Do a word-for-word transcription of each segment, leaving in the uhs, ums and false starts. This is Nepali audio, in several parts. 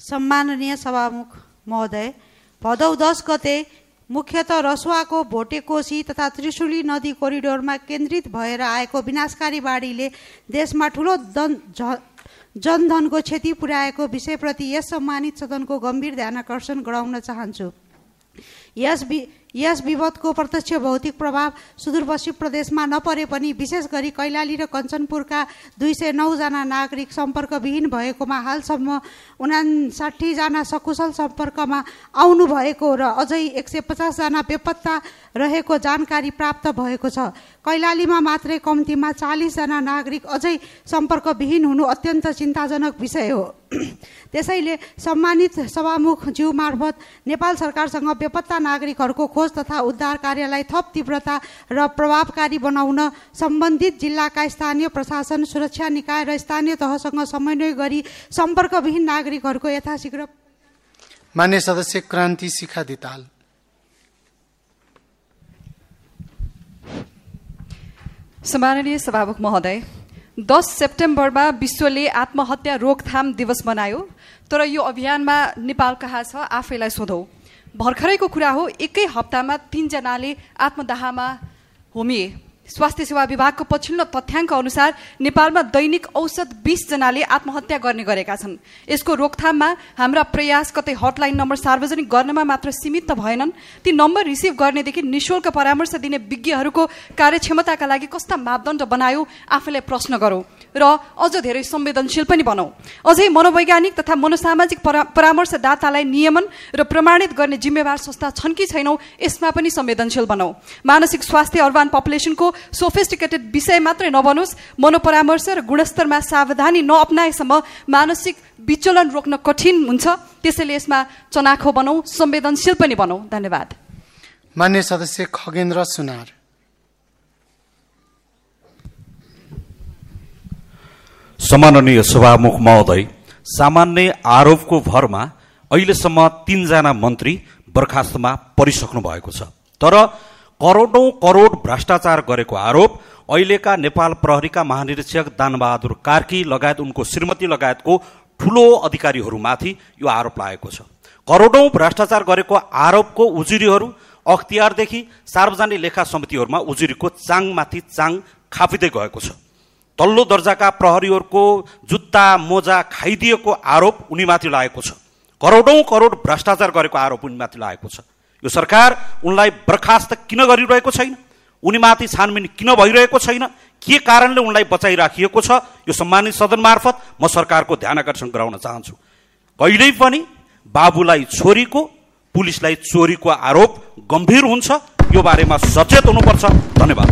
सम्माननीय सभामुख महोदय, भदौ दस गते मुख्यतः रसुवाको भोटेकोशी तथा त्रिशुली नदी कोरिडोरमा केन्द्रित भएर आएको विनाशकारी बाढीले देशमा ठुलो जनधनको क्षति पुर्याएको विषयप्रति यस सम्मानित सदनको गम्भीर ध्यानाकर्षण गराउन चाहन्छु। यस वि यस विपदको प्रत्यक्ष भौतिक प्रभाव सुदूरपश्चिम प्रदेशमा नपरे पनि विशेष गरी कैलाली र कञ्चनपुरका दुई सय नौजना नागरिक सम्पर्कविहीन भएकोमा हालसम्म उनासाठीजना सकुशल सम्पर्कमा आउनु भएको र अझै एक सय पचासजना बेपत्ता रहेको जानकारी प्राप्त भएको छ। कैलालीमा मात्रै कम्तीमा चालिसजना नागरिक अझै सम्पर्कविहीन हुनु अत्यन्त चिन्ताजनक विषय हो। त्यसैले सम्मानित सभामुखज्यू मार्फत नेपाल सरकारसँग बेपत्ता नागरिकहरूको खोज तथा उद्धार कार्यलाई थप तीव्रता र प्रभावकारी बनाउन सम्बन्धित जिल्लाका स्थानीय प्रशासन, सुरक्षा निकाय र स्थानीय तहसँग समन्वय गरी सम्पर्कविहीन नागरिकहरूको यथाशीघ्र। मान्य सदस्य क्रान्ति शिखा दिताल। सम्माननीय सभामुख महोदय, दस सेप्टेम्बरमा विश्वले आत्महत्या रोकथाम दिवस मनायो, तर यो अभियानमा नेपाल कहाँ छ आफैलाई सोधौँ। भर्खरैको कुरा हो, एकै हप्तामा तीनजनाले आत्मदाहमा होमिए। स्वास्थ्य सेवा विभागको पछिल्लो तथ्याङ्क अनुसार नेपालमा दैनिक औसत बीस जनाले आत्महत्या गर्ने गरेका छन्। यसको रोकथाममा हाम्रा प्रयास कतै हटलाइन नम्बर सार्वजनिक गर्नमा मात्र सीमित त भएनन्, ती नम्बर रिसिभ गर्नेदेखि निःशुल्क परामर्श दिने विज्ञहरूको कार्यक्षमताका लागि कस्ता मापदण्ड बनायो आफैलाई प्रश्न गरौँ र अझ धेरै संवेदनशील पनि बनाऊ। अझै मनोवैज्ञानिक तथा मनोसामाजिक परा परामर्शदातालाई नियमन र प्रमाणित गर्ने जिम्मेवार संस्था छन् कि छैनौँ यसमा पनि संवेदनशील बनाऊ। मानसिक स्वास्थ्य अर्बान पपुलेसनको सोफिस्टिकेटेड विषय मात्रै नबनोस्, मनोपरामर्श र गुणस्तरमा सावधानी नअपनाएसम्म मानसिक विचलन रोक्न कठिन हुन्छ। त्यसैले यसमा चनाखो बनाऊ, संवेदनशील पनि बनाऊ। धन्यवाद। मान्य सदस्य खगेन्द्र सुनार। सम्माननीय सभामुख महोदय, सामान्य आरोपको भरमा अहिलेसम्म तीनजना मन्त्री बर्खास्तमा परिसक्नु भएको छ, तर करोडौं करोड भ्रष्टाचार गरेको आरोप अहिलेका नेपाल प्रहरीका महानिरीक्षक दानबहादुर कार्की लगायत उनको श्रीमती लगायतको ठूलो अधिकारीहरूमाथि यो आरोप लागेको छ। करोडौं भ्रष्टाचार गरेको आरोपको उजुरीहरू अख्तियारदेखि सार्वजनिक लेखा समितिहरूमा उजुरीको चाङमाथि चाङ खापिँदै गएको छ। तल्लो दर्जाका प्रहरीहरूको जुत्ता मोजा खाइदिएको आरोप उनीमाथि लागेको छ। करोडौं करोड भ्रष्टाचार गरेको आरोप उनीमाथि लागेको छ। यो सरकार उनलाई बर्खास्त किन गरिरहेको छैन? उनीमाथि छानबिन किन भइरहेको छैन? के कारणले उनलाई बचाइराखिएको छ? यो सम्मानित सदन मार्फत म सरकारको ध्यान आकर्षण गराउन चाहन्छु। कहिल्यै पनि बाबुलाई छोरीको, पुलिसलाई चोरीको आरोप गम्भीर हुन्छ, यो बारेमा सचेत हुनुपर्छ। धन्यवाद।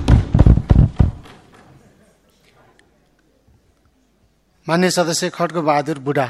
मान्य सदस्य खड्ग बहादुर बुढा।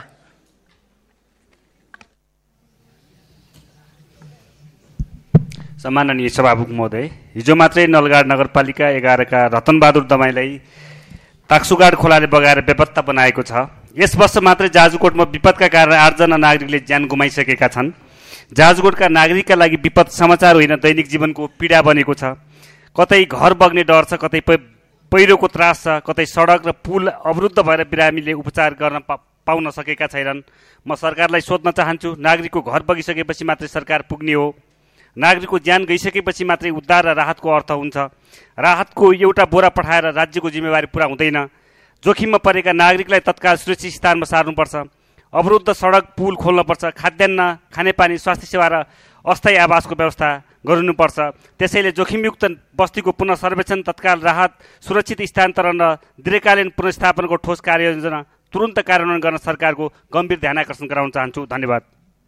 सम्माननीय सभामुख महोदय, हिजो मात्रै नलगाड नगरपालिका एघारका रतनबहादुर दमाईलाई ताक्सुगाड खोलाले बगाएर बेपत्ता बनाएको छ। यस वर्ष मात्रै जाजरकोटमा विपदका कारण आठजना नागरिकले ज्यान गुमाइसकेका छन्। जाजरकोटका नागरिकका लागि विपद समाचार होइन, दैनिक जीवनको पीडा बनेको छ। कतै घर बग्ने डर छ, कतै पहिरोको त्रास छ, कतै सडक र पुल अवरुद्ध भएर बिरामीले उपचार गर्न पा पाउन सकेका छैनन्। म सरकारलाई सोध्न चाहन्छु, नागरिकको घर बगिसकेपछि मात्रै सरकार पुग्ने हो? नागरिकको ज्यान गइसकेपछि मात्रै उद्धार र राहतको अर्थ हुन्छ? राहतको एउटा बोरा पठाएर राज्यको जिम्मेवारी पुरा हुँदैन। जोखिममा परेका नागरिकलाई तत्काल सुरक्षित स्थानमा सार्नुपर्छ। अवरुद्ध सडक पुल खोल्नुपर्छ। खाद्यान्न, खानेपानी, स्वास्थ्य सेवा र अस्थायी आवासको व्यवस्था गर्नुपर्छ। त्यसैले जोखिमयुक्त बस्तीको पुनः सर्वेक्षण, तत्काल राहत, सुरक्षित स्थानान्तरण र दीर्घकालीन पुनर्स्थापनाको ठोस कार्ययोजना तुरन्त कार्यान्वयन गर्न सरकारको गम्भीर ध्यान आकर्षण गराउन चाहन्छु। धन्यवाद।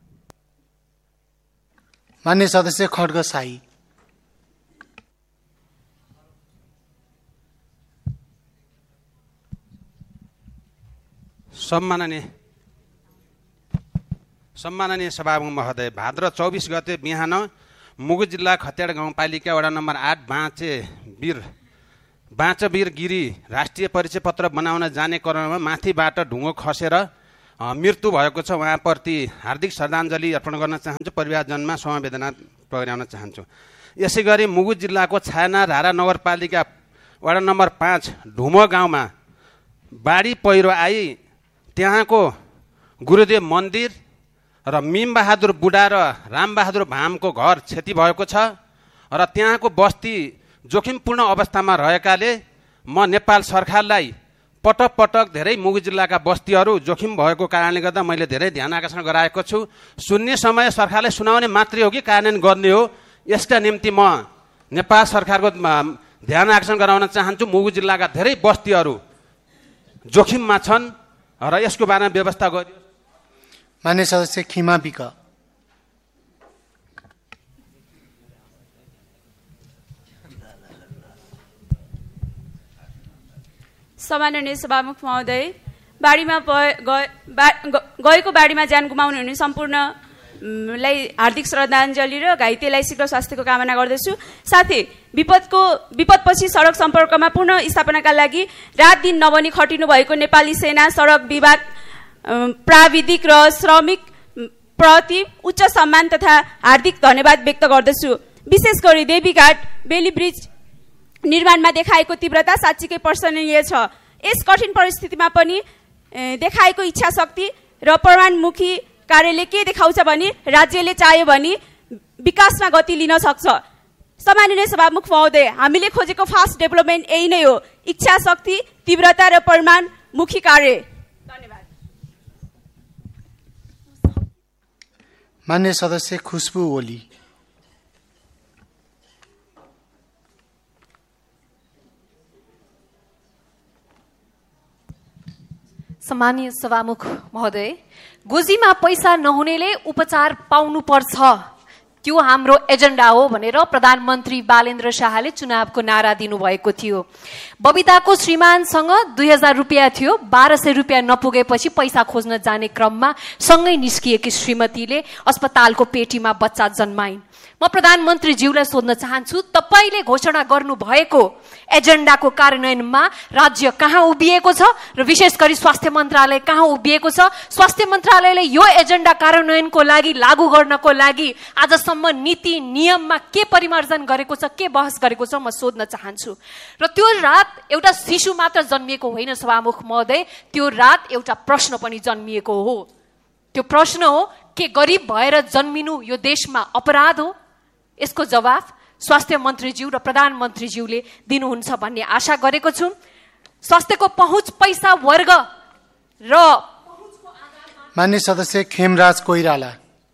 मान्य सदस्य खड्ग साई। सम्माननीय सम्माननीय सभामुख महोदय, भाद्र चौबिस गते बिहान मुगु जिल्ला खत्याड गाउँपालिका वडा नम्बर आठ बाँचे वीर बाँचवीर गिरी राष्ट्रिय परिचय पत्र बनाउन जाने क्रममा माथिबाट ढुङ्गो खसेर मृत्यु भएको छ। उहाँप्रति हार्दिक श्रद्धाञ्जली अर्पण गर्न चाहन्छु, परिवारजनमा समवेदना पुर्याउन चाहन्छु। यसै गरी मुगु जिल्लाको छाना रारा नगरपालिका वडा नम्बर पाँच ढुमो गाउँमा बाढी पहिरो आई त्यहाँको गुरुदेव मन्दिर र मिमबहादुर बुढा र रामबहादुर भामको घर क्षति भएको छ र त्यहाँको बस्ती जोखिमपूर्ण अवस्थामा रहेकाले म नेपाल सरकारलाई पटक पटक धेरै मुगु जिल्लाका बस्तीहरू जोखिम भएको कारणले गर्दा मैले धेरै ध्यान आकर्षण गराएको छु। सुन्ने समय सरकारले सुनाउने मात्रै हो कि कार्यान्वयन गर्ने हो, यसका निम्ति म नेपाल सरकारको ध्यान आकर्षण गराउन चाहन्छु। मुगु जिल्लाका धेरै बस्तीहरू जोखिममा छन् र यसको बारेमा व्यवस्था गरियो। मान्य सदस्य खिमा बिक। सम्माननीय सभामुख महोदय, बाढीमा गएको बाढीमा ज्यान गुमाउनु हुने सम्पूर्णलाई हार्दिक श्रद्धाञ्जली र घाइतेलाई शीघ्र स्वास्थ्यको कामना गर्दछु। साथै विपदको विपदपछि सडक सम्पर्कमा पुनः स्थापनाका लागि रात दिन नभनी खटिनु भएको नेपाली सेना, सडक विभाग, प्राविधिक र श्रमिक प्रति उच्च सम्मान तथा हार्दिक धन्यवाद व्यक्त गर्दछु। विशेष गरी देवीघाट बेली ब्रिज निर्माणमा देखाएको तीव्रता साँच्चीकै प्रशंसनीय छ। यस कठिन परिस्थितिमा पनि देखाएको इच्छा शक्ति र प्रमाणमुखी कार्यले के देखाउँछ भने राज्यले चाह्यो भने विकासमा गति लिन सक्छ। सम्माननीय सभामुख महोदय, हामीले खोजेको फास्ट डेभलपमेन्ट यही नै हो, इच्छा शक्ति, तीव्रता र प्रमाणमुखी कार्य। धन्यवाद। मान्य सदस्य खुशबु ओली। सम्मानीय सभामुख महोदय, गोजीमा पैसा नहुनेले उपचार पाउनु पर्छ, त्यो हाम्रो एजेन्डा हो भनेर प्रधानमन्त्री बालेन्द्र शाहले चुनावको नारा दिनुभएको थियो। बबिताको श्रीमानसँग दुई हजार रुपियाँ थियो, बाह्र सय रुपियाँ नपुगेपछि पैसा खोज्न जाने क्रममा सँगै निस्किएकी श्रीमतीले अस्पतालको पेटीमा बच्चा जन्माइन्। म प्रधानमन्त्रीज्यूलाई सोध्न चाहन्छु, तपाईले घोषणा गर्नु भएको एजेन्डाको कार्यान्वयनमा राज्य कहाँ उभिएको छ र विशेष गरी स्वास्थ्य मन्त्रालय कहाँ उभिएको छ? स्वास्थ्य मन्त्रालयले यो एजेन्डा कार्यान्वयनको लागि, लागू गर्नको लागि आजसम्म नीति नियममा के परिमार्जन गरेको छ, के बहस गरेको छ, म सोध्न चाहन्छु। र त्यो रात एउटा शिशु मात्र जन्मिएको होइन सभामुख महोदय, त्यो रात एउटा प्रश्न पनि जन्मिएको हो। त्यो प्रश्न हो, के गरिब भएर जन्मिनु यो देशमा अपराध हो? यसको जवाफ स्वास्थ्य मन्त्रीज्यू र प्रधानमन्त्रीज्यूले दिनुहुन्छ भन्ने आशा गरेको छु। स्वास्थ्यको पहुँच पैसा वर्ग र मान्य सदस्य खेमराज कोइराला।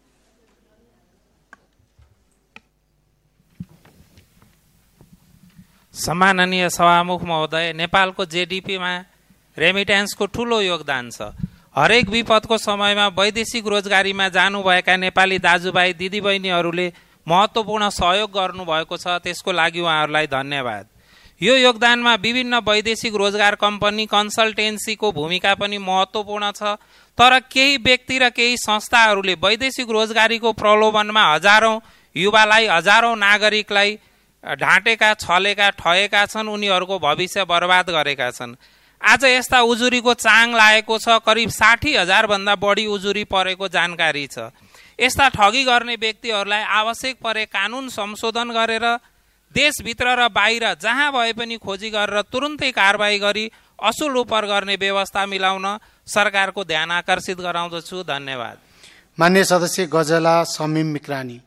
सम्माननीय सभामुख महोदय, नेपालको जेडिपीमा रेमिट्यान्सको ठूलो योगदान छ। हरेक विपदको समयमा वैदेशिक रोजगारीमा जानुभएका नेपाली दाजुभाइ दिदीबहिनीहरूले महत्त्वपूर्ण सहयोग गर्नुभएको छ, त्यसको लागि उहाँहरूलाई धन्यवाद। यो योगदानमा विभिन्न वैदेशिक रोजगार कम्पनी, कन्सल्टेन्सीको भूमिका पनि महत्त्वपूर्ण छ। तर केही व्यक्ति र केही संस्थाहरूले वैदेशिक रोजगारीको प्रलोभनमा हजारौं युवालाई, हजारौं नागरिकलाई ढाँटेका, छलेका, ठगेका छन्, उनीहरूको भविष्य बर्बाद गरेका छन्। आज यस्ता उजुरीको चाङ लागेको छ, करिब साठी हजार भन्दा बढी उजुरी परेको जानकारी छ। यस्ता ठगी गर्ने व्यक्तिहरूलाई आवश्यक परे कानुन संशोधन गरेर देशभित्र र बाहिर जहाँ भए पनि खोजी गरेर तुरुन्तै कारबाही गरी असुल उपर गर्ने व्यवस्था मिलाउन सरकारको ध्यान आकर्षित गराउँदछु। धन्यवाद। मान्य सदस्य गजला Sameem मिक्रानी।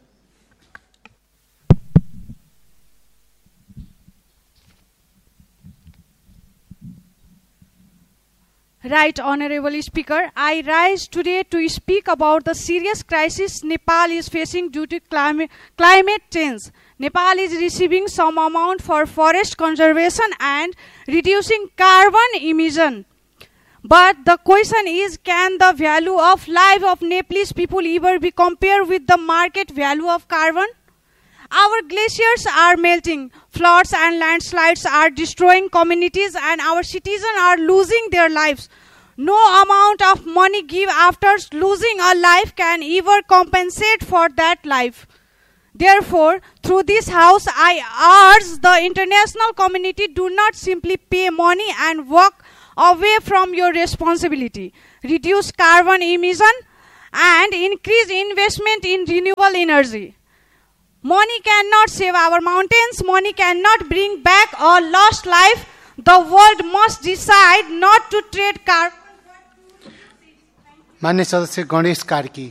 Right, Honorable Speaker, I rise today to speak about the serious crisis Nepal is facing due to climate, climate change. Nepal is receiving some amount for forest conservation and reducing carbon emission. But the question is, can the value of life of Nepalese people ever be compared with the market value of carbon? Our glaciers are melting, floods and landslides are destroying communities, and our citizens are losing their lives. No amount of money given after losing a life can ever compensate for that life. Therefore, through this house, I urge the international community, do not simply pay money and walk away from your responsibility. Reduce carbon emission and increase investment in renewable energy. Money cannot save our mountains. Money cannot bring back a lost life. The world must decide not to trade carbon. मान्य सदस्य गणेश कार्की।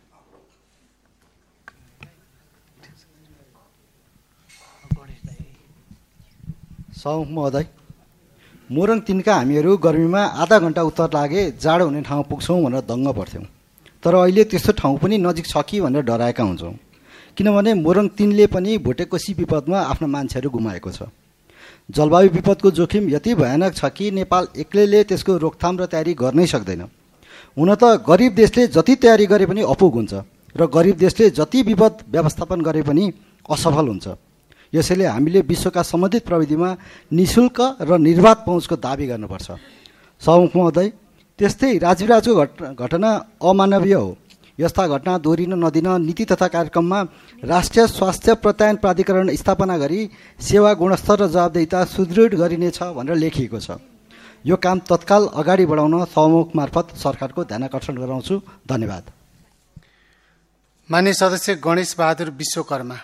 सभामुख महोदय, मोरङ तिनका हामीहरू गर्मीमा आधा घन्टा उत्तर लागे जाडो हुने ठाउँ पुग्छौँ भनेर दङ्ग पर्थ्यौँ, तर अहिले त्यस्तो ठाउँ पनि नजिक छ कि भनेर डराएका हुन्छौँ, किनभने मोरङ तिनले पनि भोटेकोसी विपदमा आफ्ना मान्छेहरू गुमाएको छ। जलवायु विपदको जोखिम यति भयानक छ कि नेपाल एक्लैले त्यसको रोकथाम र तयारी गर्नै सक्दैन। हुन त गरिब देशले जति तयारी गरे पनि अपुग हुन्छ र गरिब देशले जति विपद व्यवस्थापन गरे पनि असफल हुन्छ। यसैले हामीले विश्वका सम्बन्धित प्रविधिमा निशुल्क र निर्वाध पहुँचको दाबी गर्नुपर्छ। सभामुख महोदय, त्यस्तै राजविराजको घटना अमानवीय हो। यस्ता घटना दोहोरिन नदिन नीति तथा कार्यक्रममा राष्ट्रिय स्वास्थ्य प्रत्यायन प्राधिकरण स्थापना गरी सेवा गुणस्तर र जवाबदेहिता सुदृढ गरिनेछ भनेर लेखिएको छ। यो काम तत्काल अगाडि बढाउन सभामुख मार्फत सरकारको ध्यान आकर्षण गराउँछु। धन्यवाद। मान्य सदस्य गणेश बहादुर विश्वकर्मा।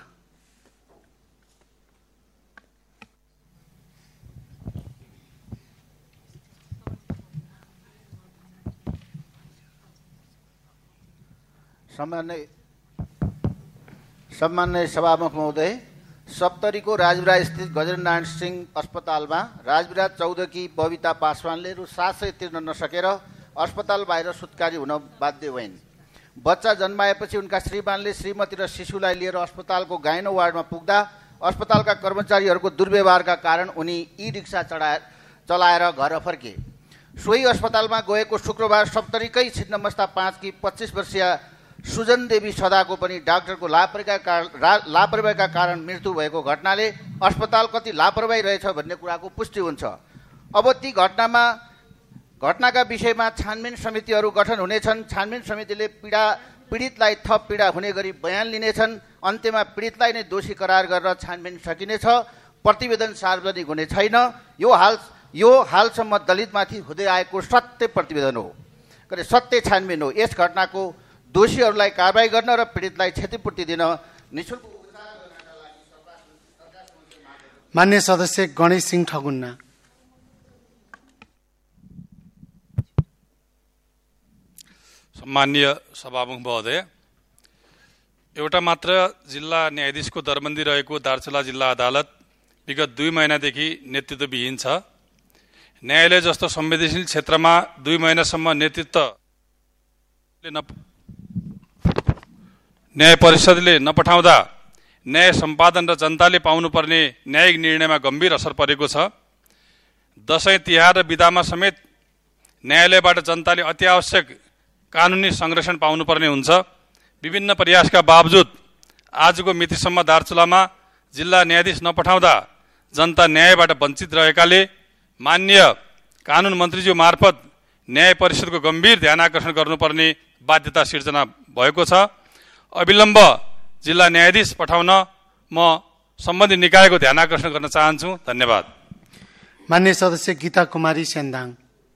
सम्मान्य सम्मान्य सभामुख महोदय, सप्तरीको राजविराज स्थित गजेन्द्रनारायण सिंह अस्पतालमा राजविराज चौधकी बबिता पासवानले रु सात सय तिर्न नसकेर अस्पताल बाहिर सुत्कारी हुन बाध्य भइन्। बच्चा जन्माएपछि उनका श्रीमानले श्रीमती र शिशुलाई लिएर अस्पतालको गाइनो वार्डमा पुग्दा अस्पतालका कर्मचारीहरूको दुर्व्यवहारका कारण उनी ई रिक्सा चढाएर चलाएर घर फर्के। सोही अस्पतालमा गएको शुक्रबार सप्तरीकै छिन्नमस्ता पाँचकी पच्चिस वर्षीय सुजन देवी सदाको पनि डाक्टरको लापरवाहीका कारण लापरवाहीका कारण मृत्यु भएको घटनाले अस्पताल कति लापरवाही रहेछ भन्ने कुराको पुष्टि हुन्छ। अब ती घटनामा घटनाका विषयमा छानबिन समितिहरू गठन हुनेछन्। छानबिन समितिले पीडा पीडितलाई थप पीडा हुने गरी बयान लिनेछन्। अन्त्यमा पीडितलाई नै दोषी करार गरेर छानबिन सकिनेछ। प्रतिवेदन सार्वजनिक हुने छैन। यो हाल यो हालसम्म दलितमाथि हुँदै आएको सत्य प्रतिवेदन हो, सत्य छानबिन हो। यस घटनाको दोषीहरूलाई कारबाही गर्न र पीडितलाई क्षतिपूर्ति दिन निःशुल्क मान्य सदस्य गणेश सिंह ठगुन्ना। सम्मान्य सभामुख महोदय, एउटा मात्र जिल्ला न्यायाधीशको दरबन्दी रहेको दार्चुला जिल्ला अदालत विगत दुई महिनादेखि नेतृत्वविहीन छ। न्यायालय जस्तो संवेदनशील क्षेत्रमा दुई महिनासम्म नेतृत्व न्याय परिषदले नपठाउँदा न्याय सम्पादन र जनताले पाउनुपर्ने न्यायिक निर्णयमा गम्भीर असर परेको छ। दसैँ तिहार र बिदामा समेत न्यायालयबाट जनताले अति आवश्यक कानुनी संरक्षण पाउनुपर्ने हुन्छ। विभिन्न प्रयासका बावजुद आजको मितिसम्म दार्चुलामा जिल्ला न्यायाधीश नपठाउँदा जनता न्यायबाट वञ्चित रहेकाले मान्य कानुन मन्त्रीज्यू मार्फत न्याय परिषदको गम्भीर ध्यान आकर्षण गर्नुपर्ने बाध्यता सिर्जना भएको छ। अविलम्ब जिल्ला न्यायाधीश पठाउन म सम्बन्धित निकायको ध्यान आकर्षण गर्न चाहन्छु। धन्यवाद। मान्य सदस्य गीता कुमारी सेन्दाङ।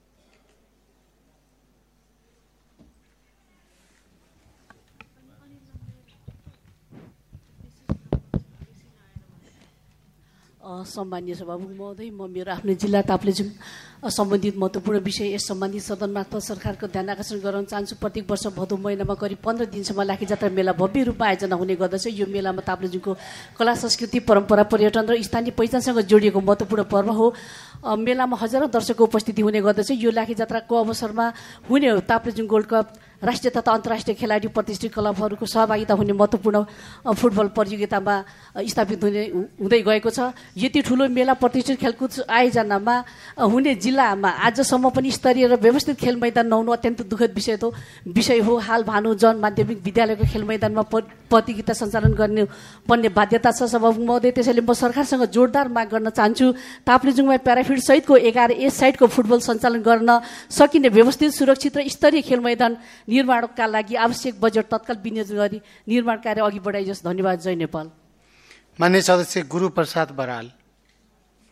सम्मान्य सभामुख महोदय, म मेरो आफ्नो जिल्ला ताप्लेजुङ सम्बन्धित महत्त्वपूर्ण विषय यस सम्बन्धित सदन मार्फत सरकारको ध्यान आकर्षण गराउन चाहन्छु। प्रत्येक वर्ष भदौ महिनामा करिब पन्ध्र दिनसम्म लाठी जात्रा मेला भव्य रूपमा आयोजना हुने गर्दछ। यो मेलामा ताप्लेजुङको कला संस्कृति परम्परा पर्यटन र स्थानीय पहिचानसँग जोडिएको महत्त्वपूर्ण पर्व हो। मेलामा हजारौँ दर्शकको उपस्थिति हुने गर्दछ। यो लाठी जात्राको अवसरमा हुने हो ताप्लेजुङ गोल्ड कप राष्ट्रिय तथा अन्तर्राष्ट्रिय खेलाडी प्रतिष्ठित क्लबहरूको सहभागिता हुने महत्त्वपूर्ण फुटबल प्रतियोगितामा स्थापित हुने हुँदै गएको छ। यति ठुलो मेला प्रतिष्ठित खेलकुद आयोजनामा हुने जिल्लामा आजसम्म पनि स्तरीय र व्यवस्थित खेल मैदान नहुनु अत्यन्त दुःखद विषय हो विषय हो हाल भानु जन माध्यमिक विद्यालयको खेल मैदानमा प्रतियोगिता सञ्चालन गर्ने पर्ने बाध्यता छ। सभामुख महोदय, त्यसैले म सरकारसँग जोरदार माग गर्न चाहन्छु। ताप्लेजुङमा प्याराफिल्ड सहितको एघार एस साइडको फुटबल सञ्चालन गर्न सकिने व्यवस्थित सुरक्षित र स्तरीय खेल मैदान निर्माणका लागि आवश्यक बजेट तत्काल विनियोजन गरी निर्माण कार्य अघि बढाइयोस्। धन्यवाद। जय नेपाल। मान्य सदस्य गुरु प्रसाद बराल।